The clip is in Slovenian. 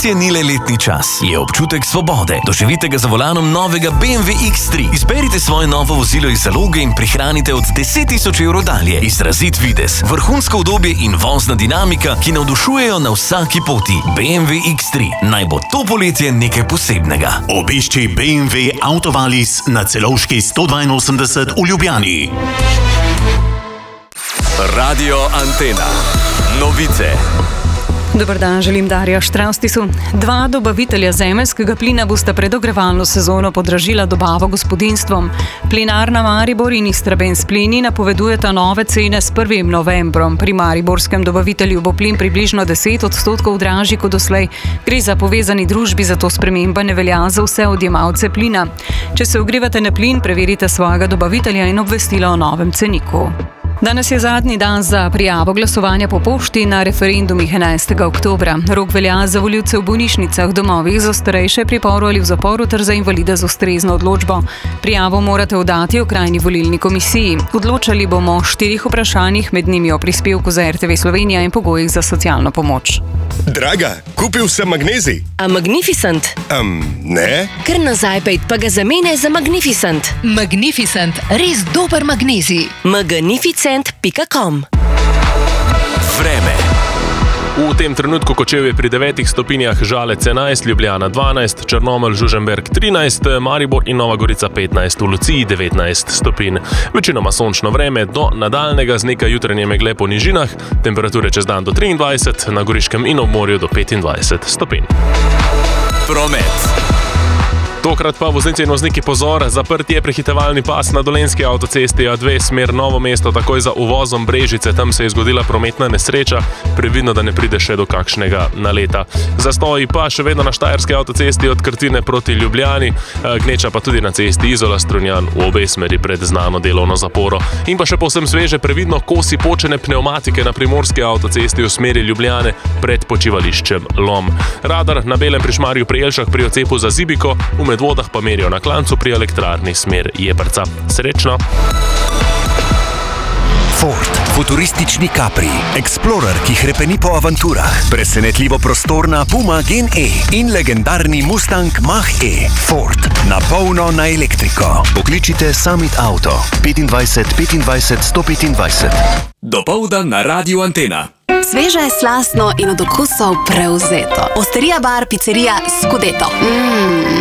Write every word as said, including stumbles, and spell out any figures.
Poletje ni le letni čas, je občutek svobode. Doživite ga za volanom novega B M W X tri. Izberite svoje novo vozilo iz zaloge in prihranite od deset tisoč evrov dalje. Izrazit videz, vrhunsko udobje in vozna dinamika, ki navdušujejo na vsaki poti. B M W X tri. Naj bo to poletje nekaj posebnega. Obišči B M W Autovalis na Celovški sto dvainosemdeset v Ljubljani. Radio Antena. Novice. Dober dan, želim Darja Štravstisu. Dva dobavitelja zemeljskega plina bosta pred ogrevalno sezono podražila dobavo gospodinjstvom. Plinarna Maribor in Istrabenz plini napovedujeta nove cene s prvim novembrom. Pri mariborskem dobavitelju bo plin približno deset odstotkov dražji kot doslej. Gre za povezani družbi, zato sprememba ne velja za vse odjemalce plina. Če se ogrevate na plin, preverite svojega dobavitelja in obvestila o novem ceniku. Danes je zadnji dan za prijavo glasovanja po pošti na referendumih enajstega oktobra. Rok velja za volivce v bolnišnicah, domovih za starejše, priporu ali v zaporu ter za invalide z ustrezno odločbo. Prijavo morate oddati okrajni volilni komisiji. Odločali bomo o štirih vprašanjih, med njimi o prispevku za R T V Slovenija in pogojih za socialno pomoč. Draga, kupil sem magnezij. A Magnificent? Um, ne. Kar nazaj pejt pa ga zamene za Magnificent. Magnificent, res dober magnezij. Magnificent pika com. Vreme. V tem trenutku Kočevje pri devetih stopinjah, Žalec enajst, Ljubljana dvanajst, Črnomelj, Žužemberk trinajst, Maribor in Nova Gorica petnajst, v Luciji devetnajst stopinj. Večinoma sončno vreme, do nadaljnega z nekaj jutranje megle po nižinah, temperature čez dan do triindvajset, na Goriškem in ob morju do petindvajset stopinj. Promet. Tokrat pa voznici in vozniki pozor, zaprt je prehitevalni pas na Dolenjski avtocesti A dve smer Novo mesto, takoj za uvozom Brežice, tam se je zgodila prometna nesreča, previdno, da ne pride še do kakšnega naleta. Zastoji pa še vedno na Štajerski avtocesti od Krtine proti Ljubljani, gneča pa tudi na cesti Izola-Strunjan v obe smeri pred znano delovno zaporo. In pa še povsem sveže, previdno kosi počene pnevmatike na Primorski avtocesti v smeri Ljubljane pred počivališčem Lom. Radar na Belem pri Šmarju pri Jelšah pri odcepu za Zibiko, v Medvodah pa merijo na Klancu pri elektrarni smer Jeprca. Srečno! Ford, futuristični Capri, Explorer, ki hrepeni po avanturah, presenetljivo prostorna Puma Gen E in legendarni Mustang Mach-E. Ford, na polno na elektriko. Pokličite Summit Auto petindvajset petindvajset sto petindvajset. Dopoldan na Radiu Antena. Sveže, slastno in od okusov prevzeto. Osterija bar, picerija Scudetto. Mmm.